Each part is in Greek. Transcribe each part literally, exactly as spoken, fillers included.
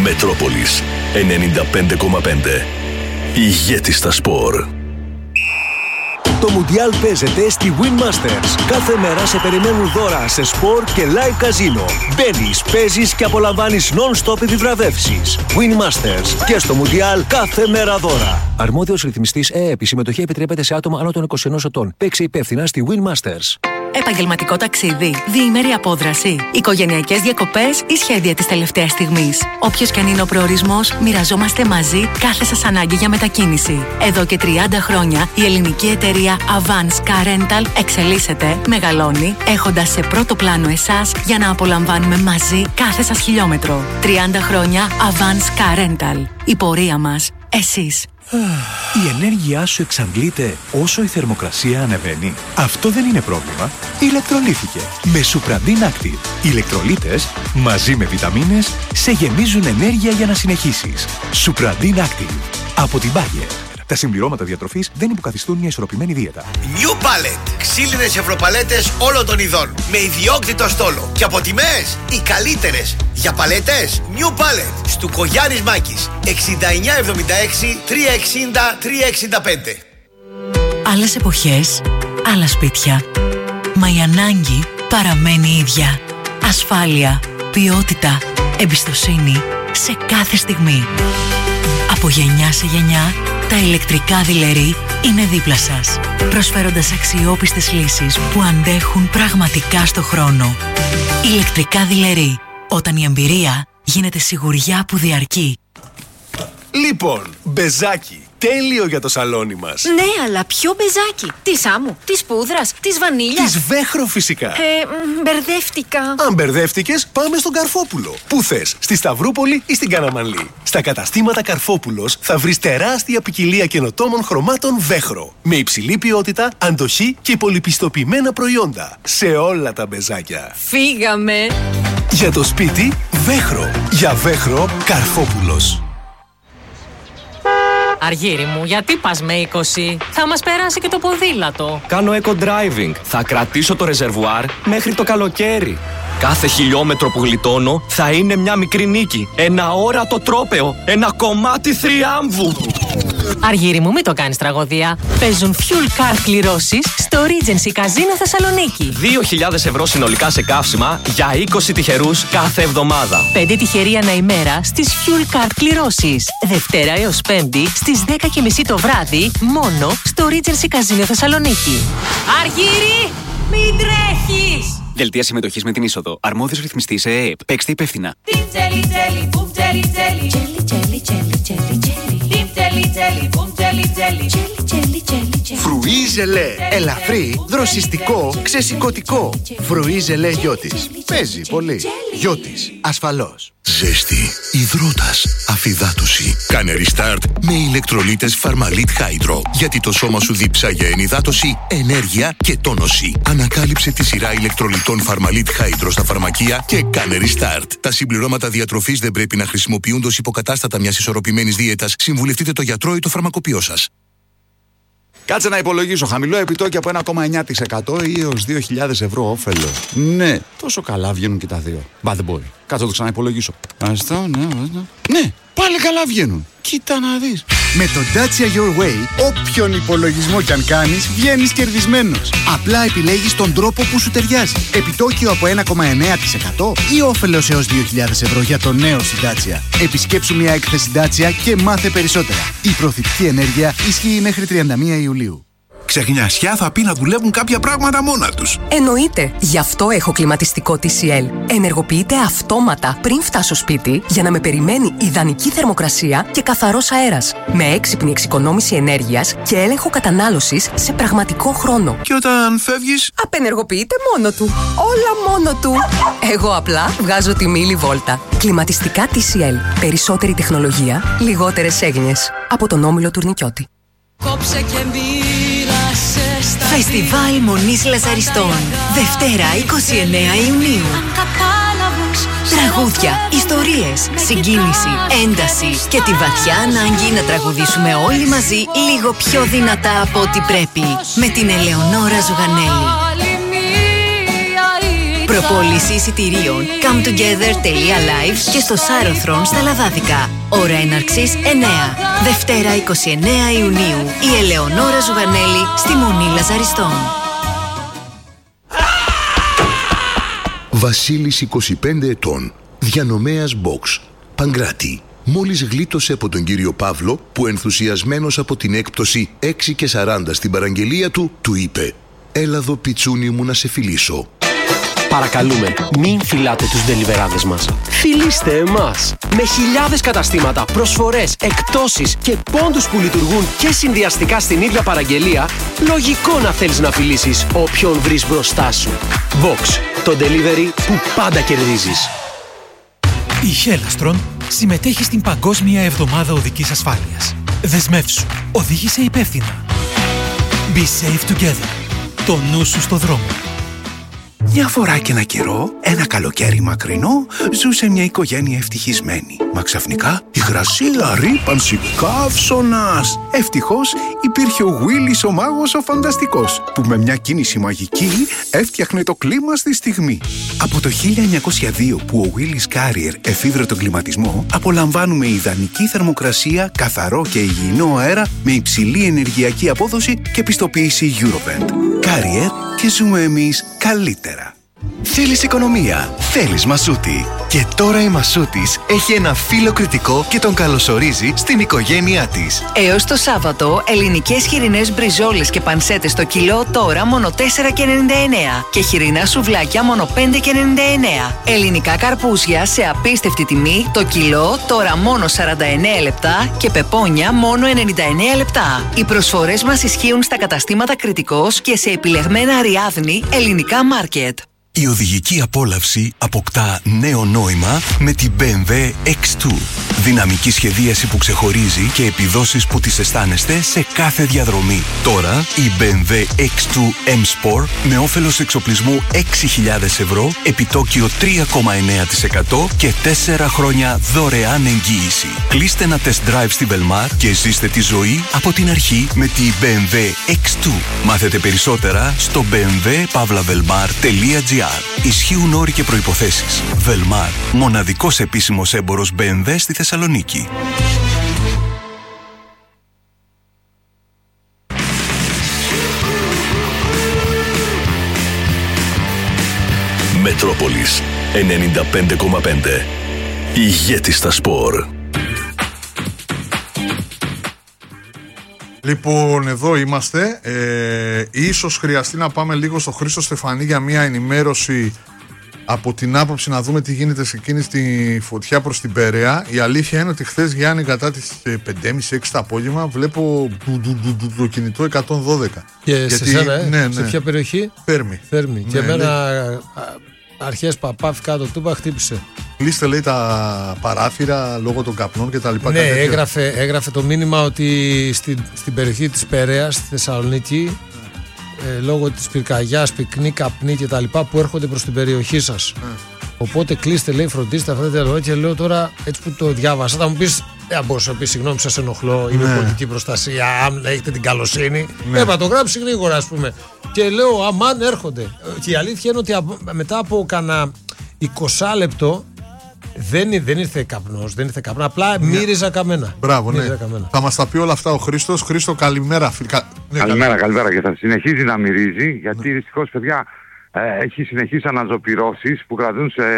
Μετρόπολης ενενήντα πέντε κόμμα πέντε. Ηγέτης στα σπορ. Το Μουντιάλ παίζεται στη Win Masters. Κάθε μέρα σε περιμένουν δώρα σε σπορ και live καζίνο. Μπαίνεις, παίζεις και απολαμβάνεις non-stop επιβραβεύσεις. Win Masters και στο Μουντιάλ κάθε μέρα δώρα. Αρμόδιος ρυθμιστής ΕΕΠ. Η συμμετοχή επιτρέπεται σε άτομα άνω των είκοσι ενός ετών. Παίξε υπεύθυνα στη Win Masters. Επαγγελματικό ταξίδι, διήμερη απόδραση, οικογενειακές διακοπές ή σχέδια της τελευταίας στιγμής. Όποιος και αν είναι ο προορισμός, μοιραζόμαστε μαζί κάθε σας ανάγκη για μετακίνηση. Εδώ και τριάντα χρόνια η ελληνική εταιρεία Avance Car Rental εξελίσσεται, μεγαλώνει, έχοντας σε πρώτο πλάνο εσάς για να απολαμβάνουμε μαζί κάθε σας χιλιόμετρο. τριάντα χρόνια Avance Car Rental. Η πορεία μας, εσείς. Η ενέργειά σου εξαντλείται όσο η θερμοκρασία ανεβαίνει. Αυτό δεν είναι πρόβλημα. Ηλεκτρολίθηκε με Supradin Active. Οι ηλεκτρολίτες μαζί με βιταμίνες σε γεμίζουν ενέργεια για να συνεχίσεις. Supradin Active από την Bayer. Τα συμπληρώματα διατροφής δεν υποκαθιστούν μια ισορροπημένη δίαιτα. New Palette. Ξύλινες ευρωπαλέτες όλων των ειδών. Με ιδιόκτητο στόλο. Και από τιμές οι καλύτερες. Για παλέτες New Palette. Στουκογιάννης Μάκης. εξήντα εννιά εβδομήντα έξι τριακόσια εξήντα τριακόσια εξήντα πέντε. Άλλες εποχές, άλλα σπίτια. Μα η ανάγκη παραμένει ίδια. Ασφάλεια, ποιότητα, εμπιστοσύνη σε κάθε στιγμή. Από γενιά σε γενιά, τα ηλεκτρικά δειλερί είναι δίπλα σας, προσφέροντας αξιόπιστες λύσεις που αντέχουν πραγματικά στο χρόνο. Ηλεκτρικά δειλερί, όταν η εμπειρία γίνεται σιγουριά που διαρκεί. Λοιπόν, μπεζάκι. Τέλειο για το σαλόνι μας. Ναι, αλλά ποιο μπεζάκι? Της άμμου, της πούδρας, της βανίλιας? Της Βέχρο φυσικά. Ε, μ, μπερδεύτηκα. Αν μπερδεύτηκες, πάμε στον Καρφόπουλο. Πού θες, στη Σταυρούπολη ή στην Καναμανλή? Στα καταστήματα Καρφόπουλος θα βρεις τεράστια ποικιλία καινοτόμων χρωμάτων Βέχρο. Με υψηλή ποιότητα, αντοχή και πολυπιστοποιημένα προϊόντα. Σε όλα τα μπεζάκια. Φύγαμε. Για το σπίτι, Βέχρο. Για Βέχρο, Καρφόπουλος. Αργύρι μου, γιατί πας με είκοσι? Θα μας περάσει και το ποδήλατο. Κάνω eco-driving. Θα κρατήσω το ρεζερβουάρ μέχρι το καλοκαίρι. Κάθε χιλιόμετρο που γλιτώνω θα είναι μια μικρή νίκη. Ένα όρατο τρόπαιο. Ένα κομμάτι θριάμβου. Αργύρι μου, μην το κάνεις τραγωδία. Παίζουν fuel card κληρώσεις στο Regency Casino Θεσσαλονίκη. δύο χιλιάδες ευρώ συνολικά σε καύσιμα για είκοσι τυχερούς κάθε εβδομάδα. πέντε τυχεροί ανά ημέρα στις fuel card κληρώσεις. Δευτέρα έως Πέμπτη στις δέκα και μισή το βράδυ μόνο στο Regency Casino Θεσσαλονίκη. Αργύρι, μην τρέχεις! Δελτία συμμετοχής με την είσοδο. Αρμόδιος ρυθμιστής ΕΕΠ. Παίξτε υπεύθυνα. Φρουί ζελέ. Ελαφρύ, δροσιστικό, ξεσηκωτικό. Φρουί ζελέ Γιώτης. Παίζει πολύ. Γιώτης. Ασφαλώς. Ζέστη, υδρότας, αφυδάτωση. Κάνε restart με ηλεκτρολίτες Φαρμαλίτ Hydro. Γιατί το σώμα σου διψά για ενυδάτωση, ενέργεια και τόνωση. Ανακάλυψε τη σειρά ηλεκτρολιτών Φαρμαλίτ Hydro στα φαρμακεία και κάνε restart. Τα συμπληρώματα διατροφής δεν πρέπει να χρησιμοποιούνται ως υποκατάστατα μιας ισορροπημένης δίαιτας. Συμβουλευτείτε το γιατρό ή το φαρμακοποιό σας. Κάτσε να υπολογίσω. Χαμηλό επιτόκιο από ένα κόμμα εννιά τοις εκατό ή έως δύο χιλιάδες ευρώ όφελο. Ναι, τόσο καλά βγαίνουν και τα δύο. Μπα δεν μπορεί. Κάτσε να το ξαναυπολογίσω. Αυτό, ναι, ναι. Ναι, πάλι καλά βγαίνουν. Κοίτα να δεις. Με το Dacia Your Way, όποιον υπολογισμό κι αν κάνεις, βγαίνεις κερδισμένος. Απλά επιλέγεις τον τρόπο που σου ταιριάζει. Επιτόκιο από ένα κόμμα εννιά τοις εκατό ή όφελος έως δύο χιλιάδες ευρώ για το νέο στη Dacia. Επισκέψου μια έκθεση Dacia και μάθε περισσότερα. Η προωθητική ενέργεια ισχύει μέχρι τριάντα μία Ιουλίου. Ξεχνιασιά θα πει να δουλεύουν κάποια πράγματα μόνα τους. Εννοείται. Γι' αυτό έχω κλιματιστικό τι σι ελ. Ενεργοποιείται αυτόματα πριν φτάσω σπίτι για να με περιμένει ιδανική θερμοκρασία και καθαρός αέρας. Με έξυπνη εξοικονόμηση ενέργειας και έλεγχο κατανάλωσης σε πραγματικό χρόνο. Και όταν φεύγεις, απενεργοποιείται μόνο του. Όλα μόνο του. Εγώ απλά βγάζω τη μίλη βόλτα. Κλιματιστικά τι σι ελ. Περισσότερη τεχνολογία, λιγότερες έγνοιες. Από τον Όμιλο Τουρνικιώτη. Κόψε και μοίρασε στα Φεστιβάλ Μονής Λαζαριστών. Δευτέρα είκοσι εννέα Ιουνίου. Τραγούδια, ιστορίες, συγκίνηση, ένταση και τη βαθιά ανάγκη να τραγουδήσουμε όλοι μαζί λίγο πιο δυνατά από ό,τι πρέπει. Με την Ελεονόρα Ζουγανέλη. Προπόληση εισιτηρίων comettogether τελεία live και στο Σάιροθρον στα Λαδάδικα. Ώρα έναρξης εννέα. Δευτέρα εικοστή ενάτη Ιουνίου. Η Ελεονόρα Ζουγανέλη στη Μονή Λαζαριστών. Βασίλης είκοσι πέντε ετών. Διανομέας Box. Παγκράτη. Μόλις γλίτωσε από τον κύριο Παύλο που ενθουσιασμένος από την έκπτωση έξι και σαράντα στην παραγγελία του, του είπε «Έλα εδώ πιτσούνι μου να σε φιλήσω». Παρακαλούμε, μην φιλάτε τους ντελιβεράδες μας. Φιλήστε εμάς. Με χιλιάδες καταστήματα, προσφορές, εκπτώσεις και πόντους που λειτουργούν και συνδυαστικά στην ίδια παραγγελία, λογικό να θέλεις να φιλήσεις όποιον βρεις μπροστά σου. Box, το delivery που πάντα κερδίζεις. Η Hellastron συμμετέχει στην Παγκόσμια Εβδομάδα Οδικής Ασφάλειας. Δεσμεύσου, οδήγησε υπεύθυνα. Be safe together. Το νου σου στο δρόμο. Μια φορά και ένα καιρό, ένα καλοκαίρι μακρινό, ζούσε μια οικογένεια ευτυχισμένη. Μα ξαφνικά υγρασία, ρύπανση, καύσωνας. Ευτυχώς υπήρχε ο Willis ο μάγος ο φανταστικός, που με μια κίνηση μαγική έφτιαχνε το κλίμα στη στιγμή. Από το χίλια εννιακόσια δύο που ο Willis Carrier εφήβρε τον κλιματισμό, απολαμβάνουμε ιδανική θερμοκρασία, καθαρό και υγιεινό αέρα με υψηλή ενεργειακή απόδοση και πιστοποίηση Eurovent. Carrier και ζούμε εμείς καλύτερα. Θέλεις οικονομία, θέλεις Μασούτη. Και τώρα η Μασούτης έχει ένα φίλο κριτικό και τον καλωσορίζει στην οικογένειά της. Έως το Σάββατο, ελληνικές χοιρινές μπριζόλες και πανσέτες στο κιλό τώρα μόνο τέσσερα και ενενήντα εννέα και χοιρινά σουβλάκια μόνο πέντε και ενενήντα εννέα. Ελληνικά καρπούζια σε απίστευτη τιμή, το κιλό τώρα μόνο σαράντα εννέα λεπτά και πεπόνια μόνο ενενήντα εννέα λεπτά. Οι προσφορές μας ισχύουν στα καταστήματα Κριτικός και σε επιλεγμένα Αριάδνη ελληνικά μάρκετ. Η οδηγική απόλαυση αποκτά νέο νόημα με την μπι εμ ντάμπλιου εξ δύο. Δυναμική σχεδίαση που ξεχωρίζει και επιδόσεις που τις αισθάνεστε σε κάθε διαδρομή. Τώρα η μπι εμ ντάμπλιου εξ δύο M-Sport με όφελος εξοπλισμού έξι χιλιάδες ευρώ, επιτόκιο τρία κόμμα εννέα τοις εκατό και τέσσερα χρόνια δωρεάν εγγύηση. Κλείστε ένα test drive στη Velmar και ζήστε τη ζωή από την αρχή με τη μπι εμ ντάμπλιου εξ δύο. Μάθετε περισσότερα στο μπι εμ ντάμπλιου παύλα βελμάρ τελεία τζι άρ. Ισχύουν όροι και προϋποθέσεις. Velmar, μοναδικός επίσημος έμπορος μπι εμ ντάμπλιου στη Θεσσαλονίκη. Μετρόπολης ενενήντα πέντε κόμμα πέντε. Ηγέτης στα σπορ. Λοιπόν, εδώ είμαστε. Ε, ίσως χρειαστεί να πάμε λίγο στο Χρήστο Στεφανή για μια ενημέρωση από την άποψη να δούμε τι γίνεται σε εκείνη τη φωτιά προς την Πέραια. Η αλήθεια είναι ότι χθες, Γιάννη, κατά τις πέντε και μισή έξι το απόγευμα, βλέπω το κινητό εκατόν δώδεκα. Και γιατί, σε σένα, ε? ναι, ναι. Σε ποια περιοχή? Θέρμη. Θέρμη. Ναι, και εμένα ναι. αρχές παπάφ κάτω τούπα χτύπησε. Κλείστε, λέει, τα παράθυρα λόγω των καπνών και τα λοιπά. Ναι, έγραφε, έγραφε το μήνυμα ότι στην, στην περιοχή της Πέραιας, στη Θεσσαλονίκη, ε, λόγω της πυρκαγιάς, πυκνή, καπνή και τα λοιπά που έρχονται προς την περιοχή σας. Mm. Οπότε κλείστε, λέει, φροντίστε αυτά τα λόγια. Και λέω τώρα, έτσι που το διάβασα, θα μου πεις, δεν μπορούσα να πει συγγνώμη, σας ενοχλώ, είναι ναι. πολιτική προστασία, αν έχετε την καλοσύνη. Ναι. Έπα το γράψει γρήγορα, ας πούμε. Και λέω, αμάν, έρχονται. Και η αλήθεια είναι ότι μετά από κανένα είκοσι λεπτό δεν, δεν ήρθε καπνός, δεν ήρθε καπνό, απλά μύριζα καμένα. Μπράβο, μύριζα ναι. καμένα. Θα μας τα πει όλα αυτά ο Χρήστος. Χρήστο, καλημέρα. Κα... Ναι, καλημέρα, καλημέρα. Και θα συνεχίζει να μυρίζει, γιατί ναι. δυστυχώς, παιδιά, ε, έχει συνεχίσει αναζωπυρώσεις που κρατούν σε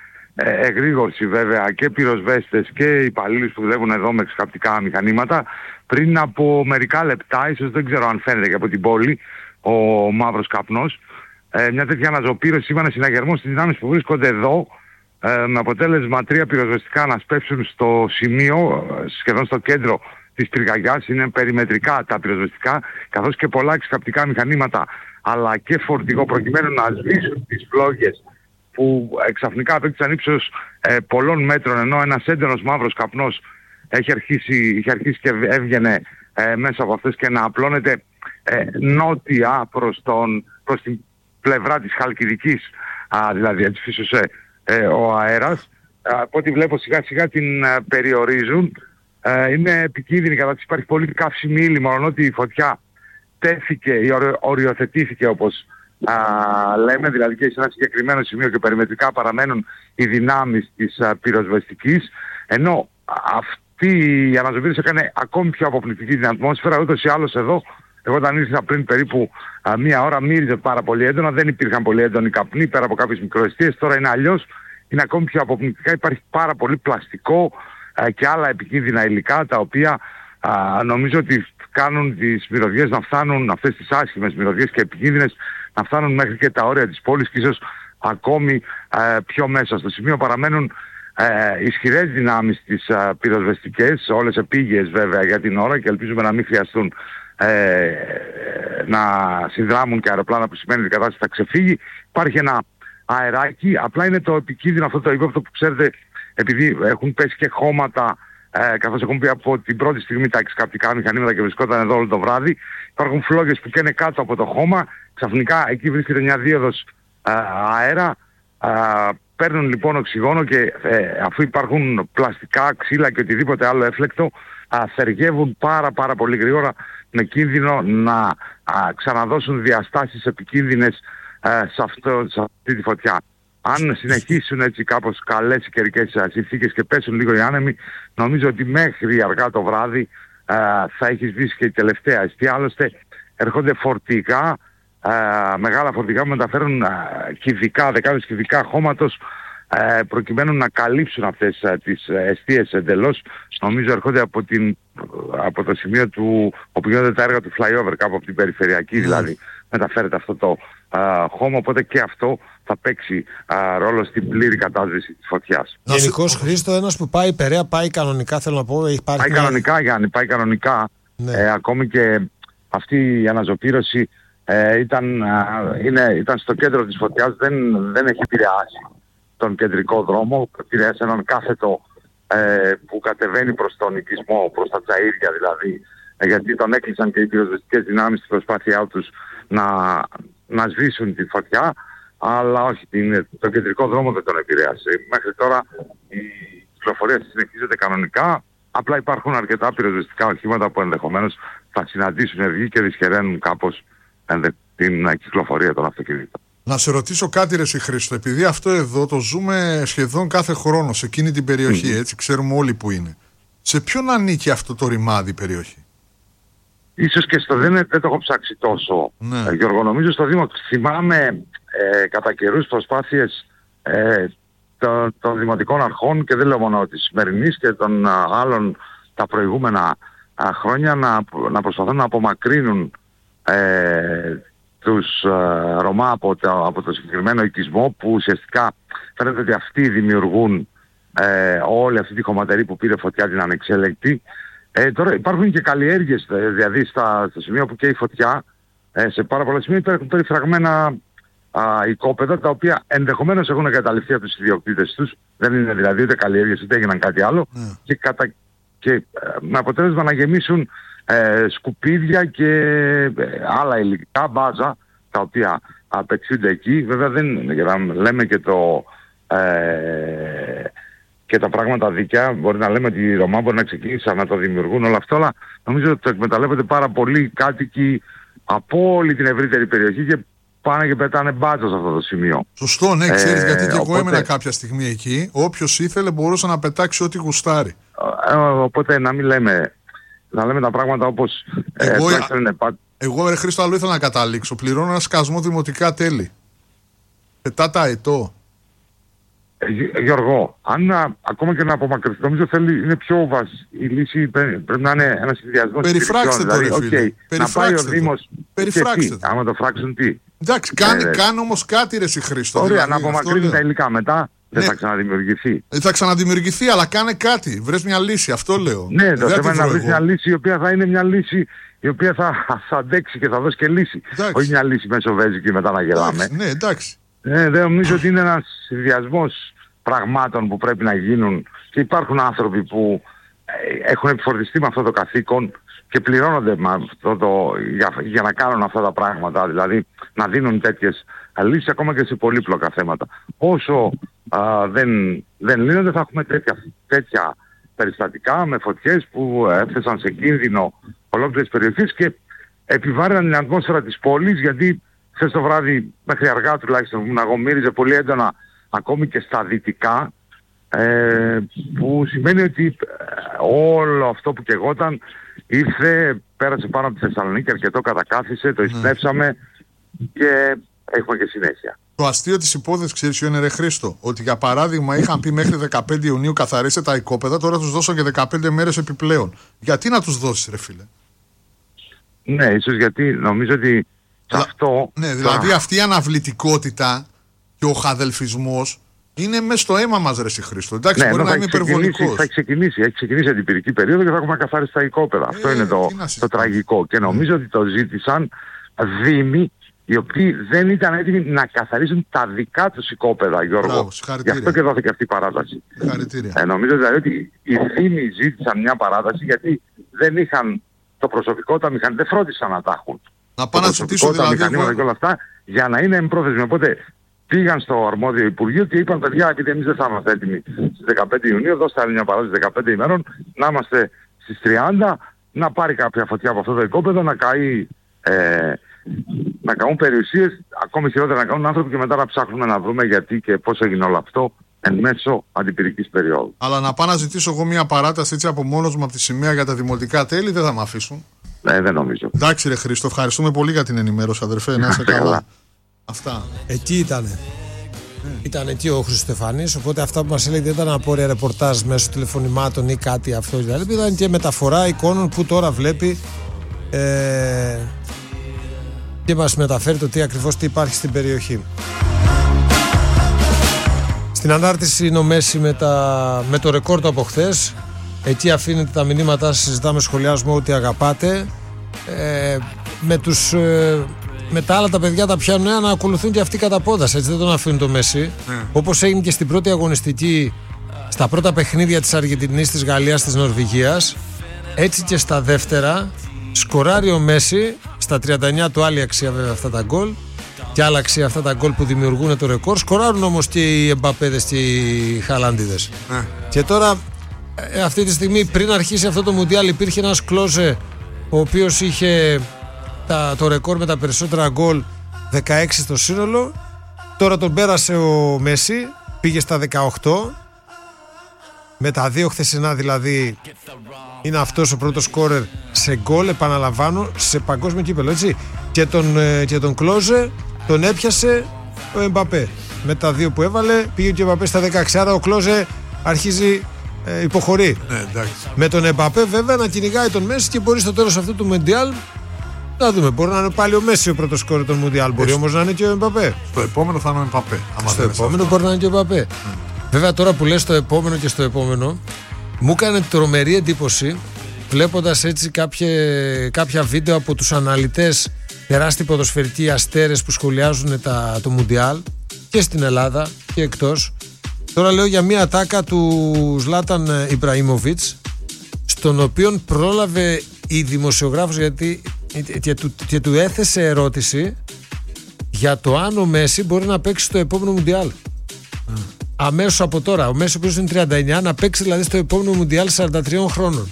ε, εγρήγορση, βέβαια, και πυροσβέστες και υπαλλήλους που δουλεύουν εδώ με εξκαπτικά μηχανήματα. Πριν από μερικά λεπτά, ίσως δεν ξέρω αν φαίνεται και από την πόλη, ο μαύρος καπνός, ε, μια τέτοια αναζωπήρωση σήμανε συναγερμό στις δυνάμεις που βρίσκονται εδώ, ε, με αποτέλεσμα τρία πυροσβεστικά να σπεύσουν στο σημείο, σχεδόν στο κέντρο της πυρκαγιάς. Είναι περιμετρικά τα πυροσβεστικά, καθώς και πολλά εξκαπτικά μηχανήματα, αλλά και φορτηγό, προκειμένου να σβήσουν τις φλόγες που ξαφνικά απέκτησαν ύψος ε, πολλών μέτρων, ενώ ένας έντονος μαύρος καπνός έχει αρχίσει, είχε αρχίσει και έβγαινε ε, μέσα από αυτές και να απλώνεται ε, νότια προς, τον, προς την πλευρά της Χαλκιδικής, α, δηλαδή έτσι φύσωσε ε, ο αέρας. Από ό,τι βλέπω σιγά σιγά την ε, περιορίζουν. Ε, είναι επικίνδυνη, κατά της υπάρχει πολύ καύσιμη ύλη, μόνο ότι η φωτιά τέθηκε ή οριο, οριοθετήθηκε, όπως α, λέμε, δηλαδή και σε ένα συγκεκριμένο σημείο και περιμετρικά παραμένουν οι δυνάμεις της α, πυροσβεστικής, ενώ αυτή η αναζωπήρωση έκανε ακόμη πιο αποπληκτική την ατμόσφαιρα. Ούτως ή άλλως εδώ, εγώ όταν ήρθα πριν περίπου α, μία ώρα, μύριζε πάρα πολύ έντονα, δεν υπήρχαν πολύ έντονοι καπνοί πέρα από κάποιες μικροαιστείες. Τώρα είναι αλλιώς, είναι ακόμη πιο αποπληκτικά, υπάρχει πάρα πολύ πλαστικό α, και άλλα επικίνδυνα υλικά, τα οποία α, νομίζω ότι κάνουν τις μυρωδιές να φτάνουν, αυτές τις άσχημες μυρωδιές και επικίνδυνες, να φτάνουν μέχρι και τα όρια της πόλης και ίσως ακόμη ε, πιο μέσα. Στο σημείο παραμένουν ε, ισχυρές δυνάμεις τις ε, πυροσβεστικές, όλες επίγειες βέβαια για την ώρα, και ελπίζουμε να μην χρειαστούν ε, να συνδράμουν και αεροπλάνα, που σημαίνει ότι η κατάσταση θα ξεφύγει. Υπάρχει ένα αεράκι, απλά είναι το επικίνδυνο αυτό το ύποπτο που ξέρετε, επειδή έχουν πέσει και χώματα, Ε, καθώς έχουν πει από την πρώτη στιγμή τα εξκαπτικά μηχανήματα και βρισκόταν εδώ όλο το βράδυ, υπάρχουν φλόγες που καίνε κάτω από το χώμα, ξαφνικά εκεί βρίσκεται μια δίωδος ε, αέρα, ε, παίρνουν λοιπόν οξυγόνο και ε, αφού υπάρχουν πλαστικά, ξύλα και οτιδήποτε άλλο έφλεκτο, ε, θεργεύουν πάρα πάρα πολύ γρήγορα, με κίνδυνο να ε, ξαναδώσουν διαστάσεις επικίνδυνες ε, σε, αυτό, σε αυτή τη φωτιά. Αν συνεχίσουν έτσι κάπως καλές καιρικές συνθήκες και πέσουν λίγο οι άνεμοι, νομίζω ότι μέχρι αργά το βράδυ ε, θα έχει σβήσει και η τελευταία αιστεία. Άλλωστε έρχονται φορτηγά, ε, μεγάλα φορτηγά που μεταφέρουν ε, κυβικά, δεκάδες κυβικά χώματος, ε, προκειμένου να καλύψουν αυτές ε, τις αιστείες εντελώς. Νομίζω έρχονται από, την, από το σημείο του, όπου γίνονται τα έργα του flyover, κάπου από την περιφερειακή δηλαδή, μεταφέρεται αυτό το ε, χώμα, οπότε και αυτό θα παίξει α, ρόλο στην πλήρη κατάσβεση της φωτιάς. Γενικώς, Χρήστο, ένας που πάει Περαία πάει κανονικά, θέλω να πω. Έχει πάρει πάει μια... κανονικά, Γιάννη, πάει κανονικά. Ναι. Ε, ακόμη και αυτή η αναζωπήρωση ε, ήταν, α, είναι, ήταν στο κέντρο της φωτιάς, δεν, δεν έχει επηρεάσει τον κεντρικό δρόμο, επηρεάσει έναν κάθετο ε, που κατεβαίνει προς τον οικισμό, προς τα Τζαΐρια δηλαδή, ε, γιατί τον έκλεισαν και οι πυροσβεστικές δυνάμεις στην προσπάθειά τους να, να σβήσουν τη φωτιά. Αλλά όχι, την, τον κεντρικό δρόμο δεν τον επηρέασε. Μέχρι τώρα η κυκλοφορία συνεχίζεται κανονικά. Απλά υπάρχουν αρκετά πυροσβεστικά οχήματα που ενδεχομένως θα συναντήσουν εργοί και δυσχεραίνουν κάπως ενδε, την κυκλοφορία των αυτοκινήτων. Να σε ρωτήσω κάτι, ρε εσύ Χρήστο, επειδή αυτό εδώ το ζούμε σχεδόν κάθε χρόνο σε εκείνη την περιοχή, mm-hmm. έτσι ξέρουμε όλοι που είναι. Σε ποιον ανήκει αυτό το ρημάδι η περιοχή? Ίσως και στο δεν, δεν το έχω ψάξει τόσο, ναι. ε, Γιώργο, νομίζω στο Δήμο. Θυμάμαι ε, κατά καιρούς προσπάθειες ε, των, των δημοτικών αρχών, και δεν λέω μόνο της σημερινής και των α, άλλων τα προηγούμενα α, χρόνια, να, να προσπαθούν να απομακρύνουν ε, τους α, Ρωμά από το, από το συγκεκριμένο οικισμό, που ουσιαστικά φαίνεται ότι αυτοί δημιουργούν ε, όλη αυτή τη χωματερή που πήρε φωτιά την ανεξέλεγκτη. Ε, τώρα υπάρχουν και καλλιέργειες, δηλαδή στα, στο σημείο που καίει η φωτιά, ε, σε πάρα πολλά σημεία υπάρχουν περιφραγμένα α, οικόπεδα, τα οποία ενδεχομένως έχουν εγκαταλειφθεί από τους ιδιοκτήτες τους. Δεν είναι δηλαδή ούτε καλλιέργειες ούτε έγιναν κάτι άλλο. Mm. Και, κατα... και ε, με αποτέλεσμα να γεμίσουν ε, σκουπίδια και ε, άλλα υλικά, μπάζα, τα οποία απεξούνται εκεί. Βέβαια δεν για να λέμε και το... Ε, και τα πράγματα δίκαια, μπορεί να λέμε ότι οι Ρωμά μπορεί να ξεκίνησαν να το δημιουργούν όλο αυτό, αλλά νομίζω ότι το εκμεταλλεύονται πάρα πολλοί κάτοικοι από όλη την ευρύτερη περιοχή και πάνε και πετάνε μπάτσα σε αυτό το σημείο. Σωστό, ναι, ξέρεις, ε, γιατί και οπότε... εγώ έμενα κάποια στιγμή εκεί. Όποιος ήθελε μπορούσε να πετάξει ό,τι γουστάρει. Ε, οπότε να μην λέμε, να λέμε τα πράγματα όπως... Εγώ, ε, ε, είναι... εγώ ρε Χρήστο, άλλο ήθελα να καταλήξω. Πληρώνω ένα σκασμό δημοτικά τέλη. Πετά τα ετώ. Γιώργο, αν α, ακόμα και να απομακρυνθεί, νομίζω θέλει, είναι πιο βασική η λύση, πρέπει να είναι ένα συνδυασμό. Περιφράξτε το, ρε φίλε. Okay, να πάει ο Δήμος. Περιφράξτε το. Άμα το φράξουν, τι. Εντάξει, κάνε, ε, κάνε όμως κάτι, ρε εσύ Χρήστο. Ωραία, δηλαδή, να απομακρύνουν τα υλικά μετά. Δεν ναι. θα ξαναδημιουργηθεί. Δεν θα ξαναδημιουργηθεί, αλλά κάνε κάτι. Βρες μια λύση, αυτό λέω. Ναι, το θέμα είναι να βρεις μια λύση η οποία θα είναι μια λύση η οποία θα, θα αντέξει και θα δώσει και λύση. Εντάξει. Όχι μια λύση μεσοβέζικη μετά να γελάμε. Εντάξει, ναι, εντάξει. Ε, δεν νομίζω ότι είναι ένας συνδυασμός πραγμάτων που πρέπει να γίνουν, και υπάρχουν άνθρωποι που έχουν επιφορτιστεί με αυτό το καθήκον και πληρώνονται με αυτό το, για, για να κάνουν αυτά τα πράγματα, δηλαδή να δίνουν τέτοιες λύσεις ακόμα και σε πολύπλοκα θέματα. Όσο α, δεν, δεν λύνονται, θα έχουμε τέτοια, τέτοια περιστατικά με φωτιές που έφτασαν σε κίνδυνο ολόκληρες περιοχές και επιβάρυναν την ατμόσφαιρα της πόλης, γιατί χθες το βράδυ μέχρι αργά τουλάχιστον να αγωμύριζε πολύ έντονα ακόμη και στα δυτικά, ε, που σημαίνει ότι ε, όλο αυτό που καιγόταν ήρθε, πέρασε πάνω από τη Θεσσαλονίκη, αρκετό κατακάθισε, το εισπνεύσαμε και έχουμε και συνέχεια. Το αστείο της υπόθεσης, ξέρεις ποιο είναι, ρε Χρήστο, ότι για παράδειγμα είχαν πει μέχρι δεκαπέντε Ιουνίου καθαρίστε τα οικόπεδα, τώρα τους δώσαν και δεκαπέντε μέρες επιπλέον. Γιατί να τους δώσεις, ρε φίλε? Ναι, ίσως γιατί νομίζω ότι σε αυτό... Ναι, δηλαδή αυτή η αναβλητικότητα και ο χαδελφισμός είναι μέσα στο αίμα μας, ρε Χρήστο. Εντάξει, ναι, μπορεί να είμαι υπερβολικός. Θα ξεκινήσει, έχει ξεκινήσει την πυρική περίοδο και θα έχουμε καθαρίσει τα οικόπεδα. Ε, αυτό είναι το, το τραγικό. Και νομίζω mm. ότι το ζήτησαν δήμοι οι οποίοι δεν ήταν έτοιμοι να καθαρίσουν τα δικά τους οικόπεδα, Γιώργο. Μπράβο, γι' αυτό και δόθηκε αυτή η παράταση. Ε, νομίζω δηλαδή ότι οι δήμοι ζήτησαν μια παράταση γιατί δεν είχαν το προσωπικό, τα μηχανήματα, δεν φρόντισαν να τα έχουν. Να πάνε να ζητήσουν δηλαδή. Τα μηχανήματα και όλα αυτά για να είναι εμπρόθεσμοι. Οπότε πήγαν στο αρμόδιο Υπουργείο και είπαν, παιδιά, επειδή εμείς δεν θα είμαστε έτοιμοι στις δεκαπέντε Ιουνίου, δώστε άλλη μια παράδοση δεκαπέντε ημέρων, να είμαστε στις τριάντα, να πάρει κάποια φωτιά από αυτό το οικόπεδο, να καεί, ε, να καούν περιουσίες, ακόμη χειρότερα να καούν άνθρωποι και μετά να ψάχνουμε να βρούμε γιατί και πώς έγινε όλο αυτό εν μέσω αντιπυρικής περίοδου. Αλλά να πάω να ζητήσω εγώ μια παράταση έτσι από μόνος μου από τη σημαία για τα δημοτικά τέλη, δεν θα με αφήσουν. Ναι, δεν νομίζω. Εντάξει, ρε Χρήστο, ευχαριστούμε πολύ για την ενημέρωση, αδερφέ. Να είσαι καλά. Αυτά. Εκεί ήτανε. Mm. Ήταν εκεί ο Χριστοφανής, οπότε αυτά που μας έλεγε δεν ήταν απόρρια ρεπορτάζ μέσω τηλεφωνημάτων ή κάτι αυτό. Δηλαδή ήταν και μεταφορά εικόνων που τώρα βλέπει ε, και μας μεταφέρει το τι ακριβώς τι υπάρχει στην περιοχή. Στην ανάρτηση είναι ο Μέση με, τα, με το ρεκόρ του από χθες. Εκεί αφήνετε τα μηνύματά σας, συζητάμε, σχολιάζουμε ό,τι αγαπάτε. Ε, με τους... Ε, με τα άλλα τα παιδιά τα πιάνουν να ακολουθούν και αυτοί κατά πόδας, έτσι δεν τον αφήνουν το Μέση. Mm. Όπως έγινε και στην πρώτη αγωνιστική, στα πρώτα παιχνίδια της Αργεντινής, της Γαλλίας, της Νορβηγίας, έτσι και στα δεύτερα σκοράρει ο Μέση, στα τριάντα εννιά του άλλη αξία βέβαια αυτά τα γκολ και άλλα αξία αυτά τα γκολ που δημιουργούν το ρεκόρ, σκοράρουν όμως και οι Εμπαπέδες και οι Χαλάντιδες. Mm. Και τώρα ε, αυτή τη στιγμή πριν αρχίσει αυτό το Μουντιάλ υπήρχε ένας Κλόζε ο οποίος είχε τα, το ρεκόρ με τα περισσότερα γκολ, δεκαέξι στο σύνολο. Τώρα τον πέρασε ο Μέση, πήγε στα δεκαοκτώ, με τα δύο χθεσινά δηλαδή. Είναι αυτός ο πρώτος σκόρερ σε γκολ, επαναλαμβάνω, σε παγκόσμιο κύπελλο, έτσι. Και τον, και τον Κλόζε τον έπιασε ο Εμπαπέ. Με τα δύο που έβαλε πήγε και ο Εμπαπέ στα δεκαέξι. Άρα ο Κλόζε αρχίζει, ε, υποχωρεί. Ναι, με τον Εμπαπέ βέβαια να κυνηγάει τον Μέση και μπορεί στο τέλος αυτού του Μουντιάλ να δούμε. Μπορεί να είναι πάλι ο Μέση ο πρώτος σκόρερ των Μουντιάλ. Μπορεί όμως να είναι και ο Εμπαπέ. Στο επόμενο θα είναι ο Εμπαπέ. Στο επόμενο αυτό μπορεί να είναι και ο Εμπαπέ. Mm. Βέβαια τώρα που λες στο επόμενο και στο επόμενο, μου έκανε τρομερή εντύπωση βλέποντας έτσι κάποια, κάποια βίντεο από τους αναλυτές, τεράστιοι ποδοσφαιρικοί αστέρες που σχολιάζουν τα, το Μουντιάλ και στην Ελλάδα και εκτός. Τώρα λέω για μια ατάκα του Ζλάταν Ιμπραήμοβιτς, στον οποίο πρόλαβε η δημοσιογράφος γιατί και του, και του έθεσε ερώτηση για το αν ο Μέση μπορεί να παίξει στο επόμενο Μουντιάλ. Mm. Αμέσως από τώρα. Ο Μέση ο οποίος είναι τριάντα εννιά, να παίξει δηλαδή στο επόμενο Μουντιάλ σαράντα τριών χρόνων.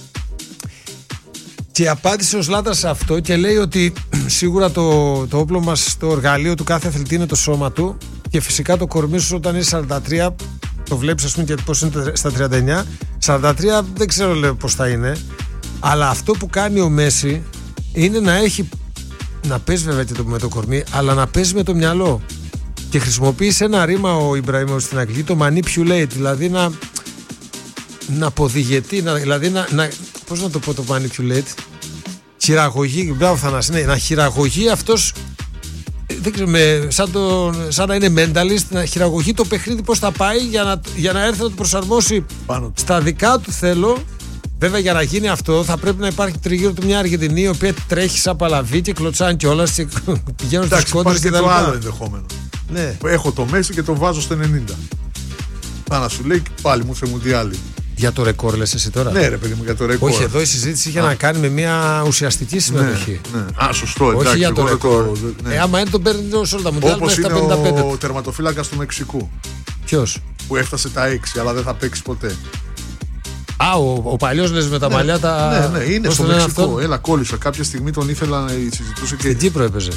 Και απάντησε ο Ζλάτας σε αυτό και λέει ότι σίγουρα το, το όπλο μας, το εργαλείο του κάθε αθλητή είναι το σώμα του και φυσικά το κορμί σου όταν είναι σαράντα τρία, το βλέπεις ας πούμε και πώς είναι στα τριάντα εννιά, σαράντα τρία δεν ξέρω λέω πώς θα είναι, αλλά αυτό που κάνει ο Μέση είναι να έχει, να παίζει βέβαια και το, με το κορμί, αλλά να παίζει με το μυαλό. Και χρησιμοποίησε ένα ρήμα ο Ιμπραήμοβιτς στην Αγγλική, το manipulate, δηλαδή να, να αποδιγετεί, να, δηλαδή να, να, πώς να το πω το manipulate, χειραγωγεί, μπράβο Θανάση, ναι, να χειραγωγεί αυτός, δεν ξέρω, με, σαν, το, σαν να είναι mentalist, να χειραγωγεί το παιχνίδι πώς θα πάει για να, για να έρθει να το προσαρμόσει πάνω στα δικά του θέλω. Βέβαια για να γίνει αυτό θα πρέπει να υπάρχει τριγύρω του μια Αργεντινή η οποία τρέχει σαν παλαβή και κλωτσάνε κιόλας και πηγαίνουν στις κόντρες και τα λοιπά. Υπάρχει το άλλο ενδεχόμενο. Ναι. Έχω το Μέση και το βάζω στο ενενήντα. Θα να σου λέει πάλι μου σε Μουντιάλη. Για το ρεκόρ λες εσύ τώρα? Ναι ρε παιδί μου, για το ρεκόρ. Όχι, εδώ η συζήτηση είχε Α. να κάνει με μια ουσιαστική συμμετοχή. Ναι, ναι. Α, σωστό, εντάξει. Όχι για το ρεκόρ. Το, ναι. Ε, άμα είναι τον παίρνει σε όλα τα Μουντιάλ μέχρι τα πενήντα πέντε. Όπως είναι ο τερματοφύλακας του Μεξικού. Ποιος? Που έφτασε τα έξι αλλά δεν θα παίξει ποτέ. Α, ο, ο παλιός λες με τα ναι, μαλλιά τα... Ναι, ναι, είναι στο Μεξικό. Αυτό? Έλα, κόλλησα. Κάποια στιγμή τον ήθελα να συζητούσε και... Στην Κύπρο έπαιζε.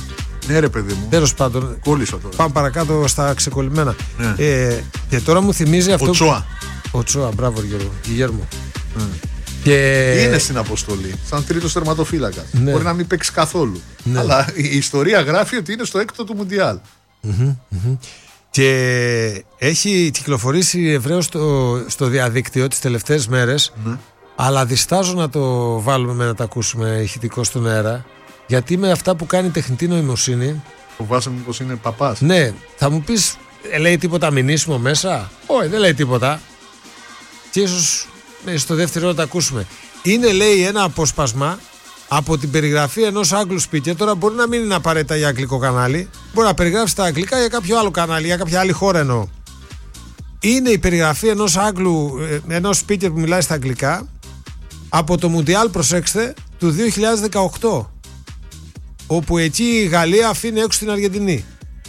Ναι, ρε παιδί μου. Τέλος πάντων. Κόλλησα τώρα. Πάμε παρακάτω στα ξεκολλημένα. Ναι. Ε, και τώρα μου θυμίζει αυτό. Ο Τσόα. Ο Τσόα, μπράβο Γιώργο. Γιγέρμο. Ναι. Και... Είναι στην αποστολή. Σαν τρίτος τερματοφύλακας. Ναι. Μπορεί να μην παίξει καθόλου. Ναι. Αλλά η ιστορία γράφει ότι είναι στο έκτο του Μουντιάλ. Mm-hmm, mm-hmm. Και έχει κυκλοφορήσει ευρέως στο, στο διαδίκτυο τις τελευταίες μέρες. Ναι. Αλλά διστάζω να το βάλουμε με να τα ακούσουμε ηχητικό στον αέρα. Γιατί με αυτά που κάνει η τεχνητή νοημοσύνη. Φοβάσαι μήπως είναι παπάς. Ναι, θα μου πεις, λέει τίποτα μηνύσιμο μέσα? Όχι, δεν λέει τίποτα. Και ίσως ναι, στο δεύτερο να τα ακούσουμε. Είναι, λέει, ένα απόσπασμα από την περιγραφή ενός Άγγλου speaker. Τώρα μπορεί να μην είναι απαραίτητα για αγγλικό κανάλι. Μπορεί να περιγράψει τα αγγλικά για κάποιο άλλο κανάλι, για κάποια άλλη χώρα εννοώ. Είναι η περιγραφή ενός Άγγλου, ενός speaker που μιλάει στα αγγλικά από το Μουντιάλ, προσέξτε, του δύο χιλιάδες δεκαοκτώ. Όπου εκεί η Γαλλία αφήνει έξω την Αργεντινή.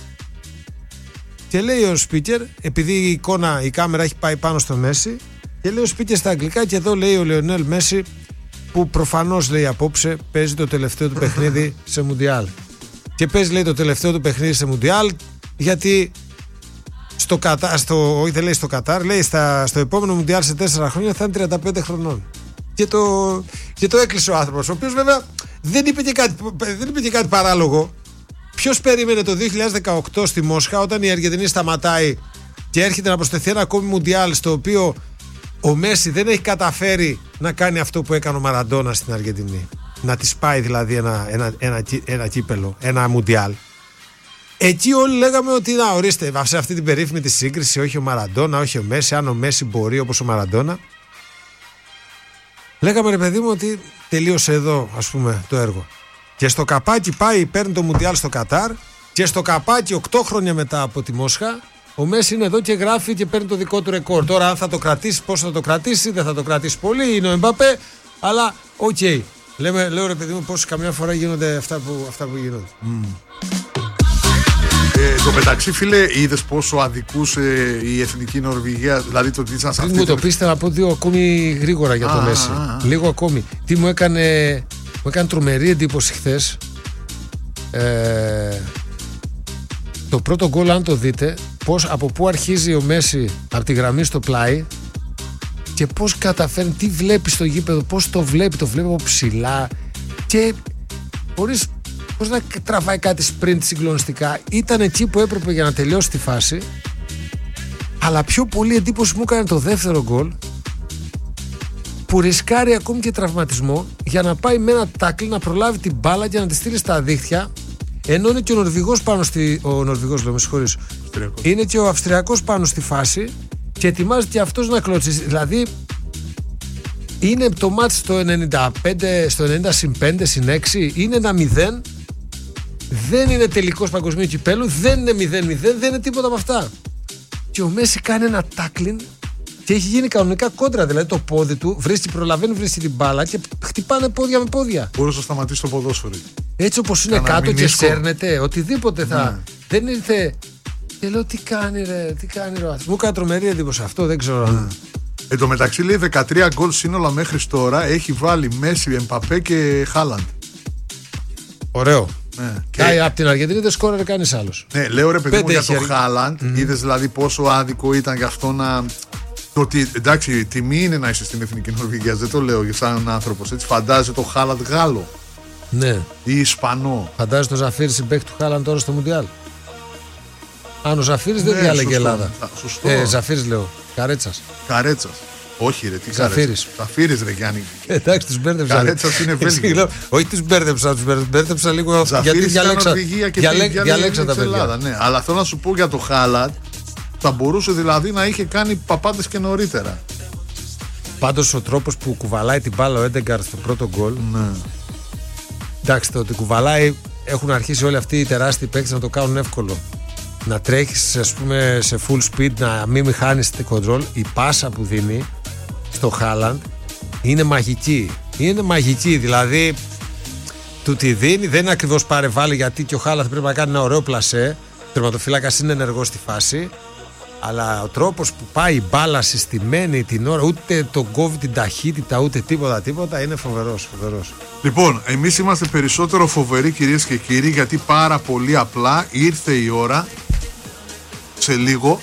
Και λέει ο speaker, επειδή η εικόνα, η κάμερα έχει πάει πάνω στο Μέση, και λέει ο speaker στα αγγλικά, και εδώ λέει ο Λεωνέλ Μέση, που προφανώς, λέει, απόψε παίζει το τελευταίο του παιχνίδι σε Μουντιάλ. Και παίζει, λέει, το τελευταίο του παιχνίδι σε Μουντιάλ, γιατί στο Κατάρ, στο, όχι δεν λέει στο Κατάρ, λέει στα, στο επόμενο Μουντιάλ σε τέσσερα χρόνια θα είναι τριάντα πέντε χρονών. Και το, και το έκλεισε ο άνθρωπος, ο οποίος βέβαια δεν είπε και κάτι, δεν είπε και κάτι παράλογο. Ποιος περίμενε το δύο χιλιάδες δεκαοκτώ στη Μόσχα, όταν η Αργεντινή σταματάει και έρχεται να προσθεθεί ένα ακόμη Μουντιάλ, στο οποίο ο Μέση δεν έχει καταφέρει να κάνει αυτό που έκανε ο Μαραντόνα στην Αργεντινή, να της πάει δηλαδή ένα, ένα, ένα, ένα κύπελο, ένα Μουντιάλ. Εκεί όλοι λέγαμε ότι να ορίστε, σε αυτή την περίφημη τη σύγκριση, όχι ο Μαραντόνα, όχι ο Μέση, αν ο Μέση μπορεί όπως ο Μαραντόνα. Λέγαμε, ρε παιδί μου, ότι τελείωσε εδώ, ας πούμε, το έργο. Και στο καπάκι πάει, παίρνει το Μουντιάλ στο Κατάρ, και στο καπάκι οκτώ χρόνια μετά από τη Μόσχα ο Μέση είναι εδώ και γράφει και παίρνει το δικό του ρεκόρ. Τώρα, αν θα το κρατήσει, πώς θα το κρατήσει, δεν θα το κρατήσει πολύ, είναι ο Εμπαπέ, αλλά οκ. Okay. Λέμε, λέω, ρε παιδί μου, πώς καμιά φορά γίνονται αυτά που, αυτά που γίνονται. Mm. Ε, το μεταξύ, φίλε, είδες πόσο αδικούσε η εθνική Νορβηγία, δηλαδή το τι ήταν σε αυτή. Μου το πείστε να πω δύο ακόμη γρήγορα για το ah, Μέση. Ah, ah. Λίγο ακόμη. Τι μου έκανε, μου έκανε τρομερή εντύπωση χθες. Ε, το πρώτο γκολ, αν το δείτε, πώς, από πού αρχίζει ο Μέση από τη γραμμή στο πλάι και πώς καταφέρνει, τι βλέπει στο γήπεδο, πώς το βλέπει, το βλέπει από ψηλά και χωρίς πώς να τραβάει κάτι sprint συγκλονιστικά. Ήταν εκεί που έπρεπε για να τελειώσει τη φάση, αλλά πιο πολύ εντύπωση μου έκανε το δεύτερο γκολ, που ρισκάρει ακόμη και τραυματισμό για να πάει με ένα τάκλι να προλάβει την μπάλα και να τη στείλει στα δίχτυα, ενώ είναι και ο Νορβηγός πάνω στη... ο Νορβηγός λέω, με συγχωρείς, είναι και ο Αυστριακός πάνω στη φάση και ετοιμάζεται και αυτός να κλωτσίσει. Δηλαδή είναι το μάτς στο ενενήντα πέντε, στο ενενήντα συν πέντε συν έξι, είναι ένα μηδέν, δεν είναι τελικός παγκοσμίου κυπέλου, δεν είναι μηδέν μηδέν, δεν είναι τίποτα από αυτά. Και ο Μέση κάνει ένα τάκλιν και έχει γίνει κανονικά κόντρα, δηλαδή το πόδι του βρίσκει, προλαβαίνει, βρίσκει την μπάλα και χτυπάνε πόδια με πόδια. Μπορείς να σταματήσει το ποδόσφαιρο. Έτσι όπως είναι Κάνα κάτω μηνίσκο. Και σέρνεται, οτιδήποτε θα. Ναι. Δεν ήρθε. Και λέω τι κάνει ρε, τι κάνει ρε. Μου έκανε τρομερή εντύπωση αυτό, δεν ξέρω. Ναι. Εν τω μεταξύ λέει δεκατρία γκολ σύνολα μέχρι τώρα έχει βάλει Μέση, Εμπαπέ και Χάλαντ. Ωραίο. Ναι. Και από την Αργεντινή δεν σκόραρε κανείς άλλος. Ναι, λέω ρε παιδί μου για το Χάλαντ, mm. είδες δηλαδή πόσο άδικο ήταν για αυτό να. Το ότι εντάξει, τιμή είναι να είσαι στην εθνική Νορβηγία, δεν το λέω σαν άνθρωπος. Έτσι φαντάζεσαι το Χάλαντ Γάλλο. Ναι. Ή Ισπανό. Φαντάζεσαι το Ζαφίρι συμπαίχτη του Χάλαντ τώρα στο Μουντιάλ. Αν ο Ζαφίρις δεν ναι, διάλεγε Ελλάδα. Σωστό. Ε, Ζαφίρις λέω. Καρέτσας. Καρέτσας. Όχι ρε, τι Ζαφίρις. Ζαφίρις ρε Γιάννη. Εντάξει, τους μπέρδεψα. Καρέτσας είναι Βέλγιο. Όχι, τους μπέρδεψα, τους μπέρδεψα λίγο. Γιατί διαλέξα, διαλέξα τα παιδιά. Ναι. Αλλά θέλω να σου πω για το Χάλαντ, θα μπορούσε δηλαδή να είχε κάνει παπάντες και νωρίτερα. Πάντως ο τρόπος που κουβαλάει την μπάλα ο Έντεγκαρ στο πρώτο γκολ. Ναι. Εντάξει, το ότι κουβαλάει, έχουν αρχίσει όλοι αυτοί οι τεράστιοι παίκτες να το κάνουν εύκολο. Να τρέχεις, ας πούμε, σε full speed, να μην μη χάνεις την control. Η πάσα που δίνει στο Χάλαντ είναι μαγική. Είναι μαγική, δηλαδή του τη δίνει, δεν είναι ακριβώς πάρε βάλει, γιατί και ο Χάλαντ πρέπει να κάνει ένα ωραίο πλασέ. Ο τερματοφύλακας είναι ενεργός στη φάση. Αλλά ο τρόπος που πάει η μπάλα συστημένη την ώρα, ούτε τον κόβει την ταχύτητα, ούτε τίποτα τίποτα, είναι φοβερός, φοβερός. Λοιπόν, εμείς είμαστε περισσότερο φοβεροί, κυρίες και κύριοι, γιατί πάρα πολύ απλά ήρθε η ώρα σε λίγο